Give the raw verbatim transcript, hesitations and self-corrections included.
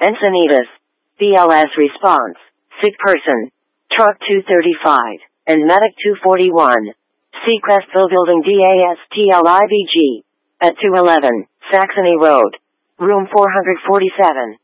Encinitas. B L S response. Sick person. Truck two thirty-five. And Medic two forty-one. Seacrestville Building D A S T L I V G. At two eleven, Saxony Road. Room four forty-seven.